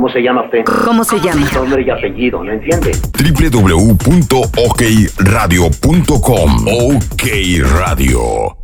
¿Cómo se llama usted? ¿Cómo se llama? Nombre y apellido, ¿no entiende? www.okradio.com. OK Radio.